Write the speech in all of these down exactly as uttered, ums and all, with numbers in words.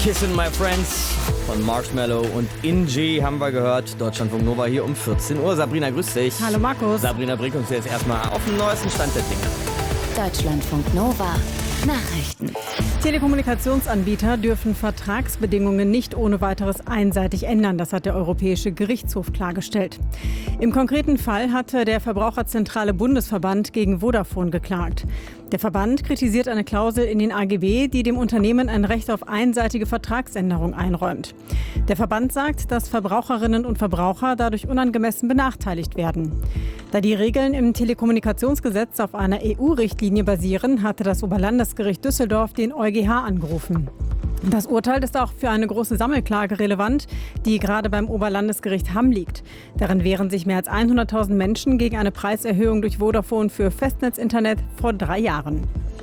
Kissin' My Friends von Marshmello und Inji haben wir gehört. Deutschlandfunk Nova hier um vierzehn Uhr. Sabrina, grüß dich. Hallo Markus. Sabrina bringt uns jetzt erstmal auf den neuesten Stand der Dinge. Deutschlandfunk Nova Nachrichten. Telekommunikationsanbieter dürfen Vertragsbedingungen nicht ohne weiteres einseitig ändern. Das hat der Europäische Gerichtshof klargestellt. Im konkreten Fall hatte der Verbraucherzentrale Bundesverband gegen Vodafone geklagt. Der Verband kritisiert eine Klausel in den A G B, die dem Unternehmen ein Recht auf einseitige Vertragsänderung einräumt. Der Verband sagt, dass Verbraucherinnen und Verbraucher dadurch unangemessen benachteiligt werden. Da die Regeln im Telekommunikationsgesetz auf einer E U-Richtlinie basieren, hatte das Oberlandesgericht Düsseldorf den EuGH angerufen. Das Urteil ist auch für eine große Sammelklage relevant, die gerade beim Oberlandesgericht Hamm liegt. Darin wehren sich mehr als hunderttausend Menschen gegen eine Preiserhöhung durch Vodafone für Festnetzinternet vor drei Jahren.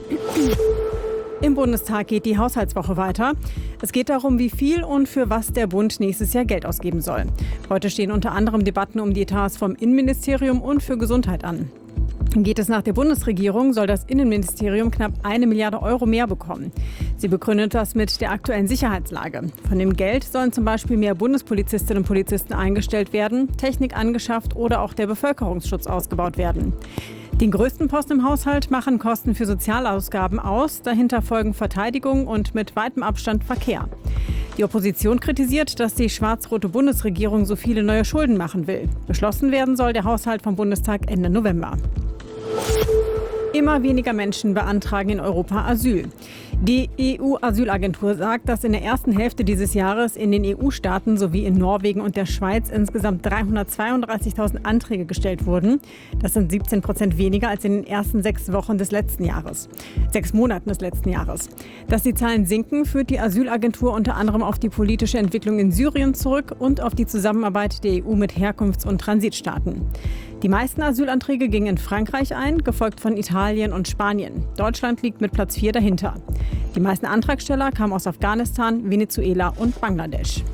Im Bundestag geht die Haushaltswoche weiter. Es geht darum, wie viel und für was der Bund nächstes Jahr Geld ausgeben soll. Heute stehen unter anderem Debatten um die Etats vom Innenministerium und für Gesundheit an. Geht es nach der Bundesregierung, soll das Innenministerium knapp eine Milliarde Euro mehr bekommen. Sie begründet das mit der aktuellen Sicherheitslage. Von dem Geld sollen zum Beispiel mehr Bundespolizistinnen und Polizisten eingestellt werden, Technik angeschafft oder auch der Bevölkerungsschutz ausgebaut werden. Den größten Posten im Haushalt machen Kosten für Sozialausgaben aus. Dahinter folgen Verteidigung und mit weitem Abstand Verkehr. Die Opposition kritisiert, dass die schwarz-rote Bundesregierung so viele neue Schulden machen will. Beschlossen werden soll der Haushalt vom Bundestag Ende November. Immer weniger Menschen beantragen in Europa Asyl. Die E U-Asylagentur sagt, dass in der ersten Hälfte dieses Jahres in den E U-Staaten sowie in Norwegen und der Schweiz insgesamt dreihundertzweiunddreißigtausend Anträge gestellt wurden. Das sind siebzehn Prozent weniger als in den ersten sechs Wochen des letzten Jahres. Sechs Monaten des letzten Jahres. Dass die Zahlen sinken, führt die Asylagentur unter anderem auf die politische Entwicklung in Syrien zurück und auf die Zusammenarbeit der E U mit Herkunfts- und Transitstaaten. Die meisten Asylanträge gingen in Frankreich ein, gefolgt von Italien und Spanien. Deutschland liegt mit Platz vier dahinter. Die meisten Antragsteller kamen aus Afghanistan, Venezuela und Bangladesch.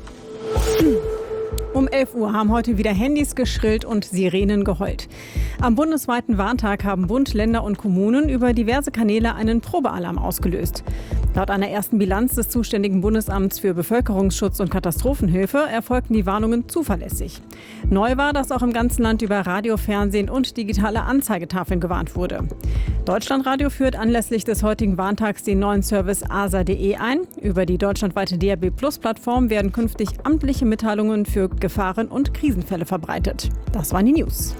Um elf Uhr haben heute wieder Handys geschrillt und Sirenen geheult. Am bundesweiten Warntag haben Bund, Länder und Kommunen über diverse Kanäle einen Probealarm ausgelöst. Laut einer ersten Bilanz des zuständigen Bundesamts für Bevölkerungsschutz und Katastrophenhilfe erfolgten die Warnungen zuverlässig. Neu war, dass auch im ganzen Land über Radio, Fernsehen und digitale Anzeigetafeln gewarnt wurde. Deutschlandradio führt anlässlich des heutigen Warntags den neuen Service A S A punkt de ein. Über die deutschlandweite D A B Plus Plattform werden künftig amtliche Mitteilungen für Gefahren und Krisenfälle verbreitet. Das waren die News.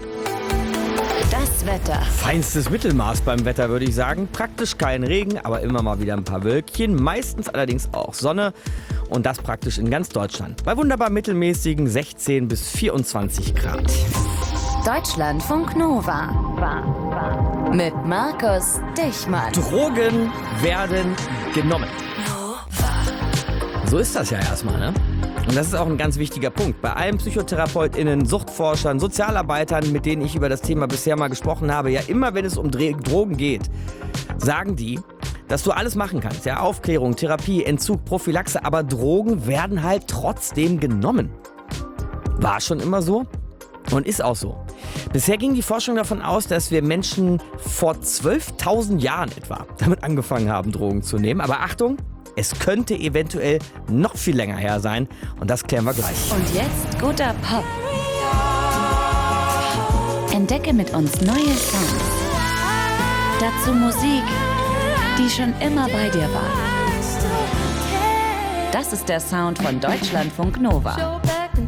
Das Wetter. Feinstes Mittelmaß beim Wetter, würde ich sagen. Praktisch kein Regen, aber immer mal wieder ein paar Wölkchen. Meistens allerdings auch Sonne. Und das praktisch in ganz Deutschland. Bei wunderbar mittelmäßigen sechzehn bis vierundzwanzig Grad. Deutschlandfunk Nova. Mit Markus Dichmann. Drogen werden genommen. So ist das ja erstmal, ne? Und das ist auch ein ganz wichtiger Punkt. Bei allen PsychotherapeutInnen, Suchtforschern, Sozialarbeitern, mit denen ich über das Thema bisher mal gesprochen habe, ja immer wenn es um Drogen geht, sagen die, dass du alles machen kannst. Ja, Aufklärung, Therapie, Entzug, Prophylaxe, aber Drogen werden halt trotzdem genommen. War schon immer so und ist auch so. Bisher ging die Forschung davon aus, dass wir Menschen vor zwölftausend Jahren etwa damit angefangen haben, Drogen zu nehmen. Aber Achtung! Es könnte eventuell noch viel länger her sein und das klären wir gleich. Und jetzt guter Pop. Entdecke mit uns neue Songs. Dazu Musik, die schon immer bei dir war. Das ist der Sound von Deutschlandfunk Nova.